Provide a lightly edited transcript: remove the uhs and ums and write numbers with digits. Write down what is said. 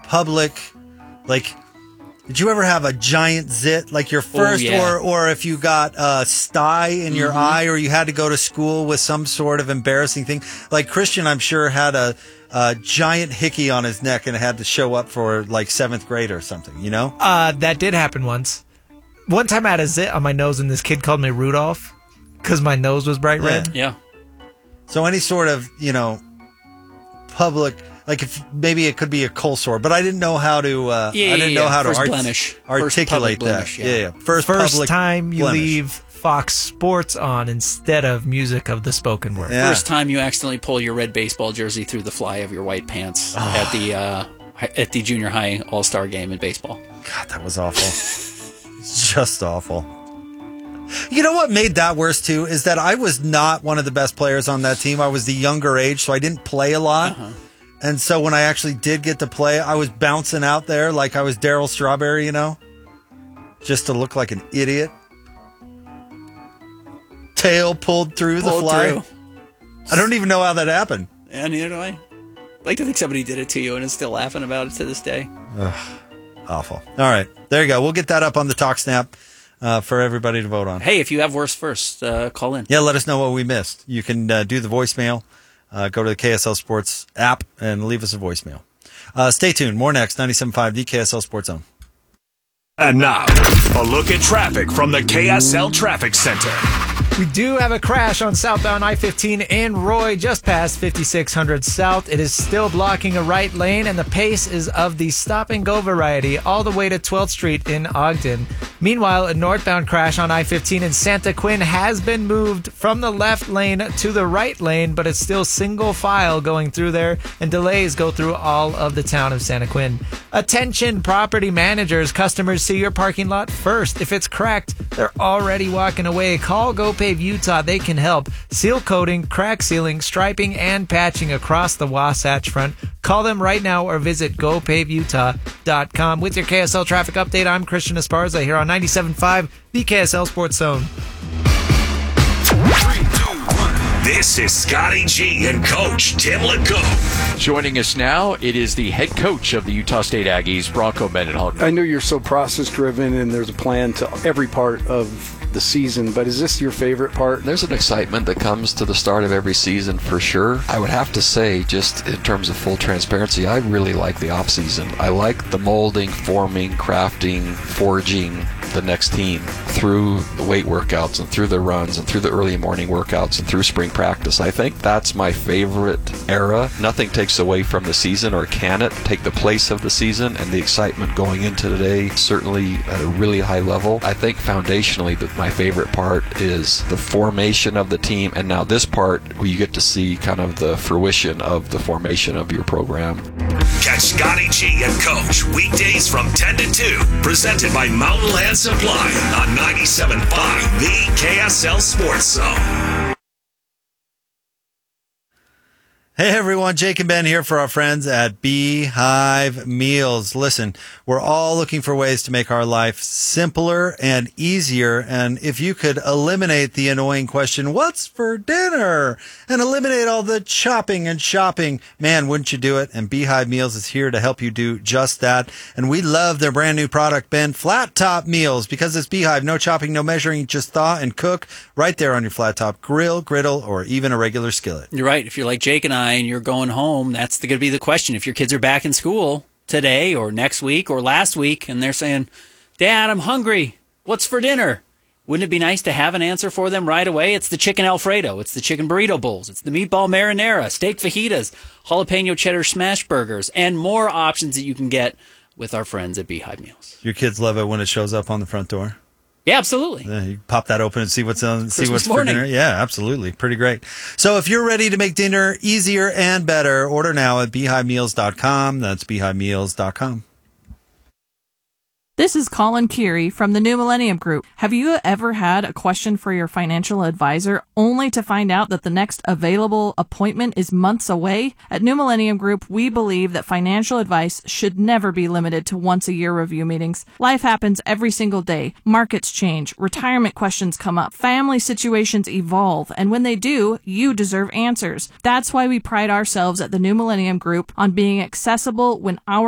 public, like, did you ever have a giant zit, like your first, or if you got a sty in your eye, or you had to go to school with some sort of embarrassing thing? Like Christian, I'm sure, had a giant hickey on his neck and had to show up for like 7th grade or something, you know? That did happen once. One time I had a zit on my nose and this kid called me Rudolph because my nose was bright red. Yeah. So any sort of, public, like if maybe it could be a cold sore, but I didn't know how to. I didn't know how First to blemish. articulate First that. blemish, First public time you blemish. leave Fox Sports on instead of music of the spoken word. Yeah. First time you accidentally pull your red baseball jersey through the fly of your white pants at the junior high all-star game in baseball. God, that was awful. It's just awful. You know what made that worse, too, is that I was not one of the best players on that team. I was the younger age, so I didn't play a lot. And so when I actually did get to play, I was bouncing out there like I was Darryl Strawberry, just to look like an idiot. Tail pulled through the fly. I don't even know how that happened. Yeah, neither do I. I'd like to think somebody did it to you and is still laughing about it to this day. Ugh, awful. All right, there you go. We'll get that up on the Talk Snap for everybody to vote on. Hey, if you have worse first, call in. Yeah, let us know what we missed. You can do the voicemail. Go to the KSL Sports app and leave us a voicemail. Stay tuned. More next. 97.5, the KSL Sports Zone. And now, a look at traffic from the KSL Traffic Center. We do have a crash on southbound I-15 in Roy, just past 5600 South. It is still blocking a right lane, and the pace is of the stop-and-go variety all the way to 12th Street in Ogden. Meanwhile, a northbound crash on I-15 in Santa Quin has been moved from the left lane to the right lane, but it's still single file going through there, and delays go through all of the town of Santa Quin. Attention, property managers. Customers, see your parking lot first. If it's cracked, they're already walking away. Call GoPave Utah. They can help. Seal coating, crack sealing, striping, and patching across the Wasatch Front. Call them right now or visit GoPaveUtah.com. With your KSL traffic update, I'm Christian Esparza here on 97.5, the KSL Sports Zone. This is Scotty G and Coach Tim LeCoq. Joining us now, it is the head coach of the Utah State Aggies, Bronco Mendenhall. I know you're so process-driven and there's a plan to every part of the season, but is this your favorite part? There's an excitement that comes to the start of every season for sure. I would have to say, just in terms of full transparency, I really like the off season. I like the molding, forming, crafting, forging the next team through the weight workouts and through the runs and through the early morning workouts and through spring practice. I think that's my favorite era. Nothing takes away from the season, or can it take the place of the season, and the excitement going into today, certainly at a really high level. I think foundationally that my favorite part is the formation of the team, and now this part where you get to see kind of the fruition of the formation of your program. Catch Scotty G and Coach weekdays from 10 to 2, presented by Mountain Land Supply on 97.5, the KSL Sports Zone. Hey everyone, Jake and Ben here for our friends at Beehive Meals. Listen, we're all looking for ways to make our life simpler and easier. And if you could eliminate the annoying question, what's for dinner? And eliminate all the chopping and shopping, man, wouldn't you do it? And Beehive Meals is here to help you do just that. And we love their brand new product, Ben, Flat Top Meals, because it's Beehive. No chopping, no measuring, just thaw and cook right there on your flat top grill, griddle, or even a regular skillet. You're right. If you're like Jake and I, and you're going home, that's going to be the question. If your kids are back in school today or next week or last week, and they're saying, Dad, I'm hungry. What's for dinner? Wouldn't it be nice to have an answer for them right away? It's the chicken Alfredo. It's the chicken burrito bowls. It's the meatball marinara, steak fajitas, jalapeno cheddar smash burgers, and more options that you can get with our friends at Beehive Meals. Your kids love it when it shows up on the front door. Yeah, absolutely. You pop that open and see what's on, see what's morning. for dinner. Yeah, absolutely. Pretty great. So if you're ready to make dinner easier and better, order now at beehivemeals.com. That's beehivemeals.com. This is Colin Keary from the New Millennium Group. Have you ever had a question for your financial advisor only to find out that the next available appointment is months away? At New Millennium Group, we believe that financial advice should never be limited to once-a-year review meetings. Life happens every single day. Markets change, retirement questions come up, family situations evolve, and when they do, you deserve answers. That's why we pride ourselves at the New Millennium Group on being accessible when our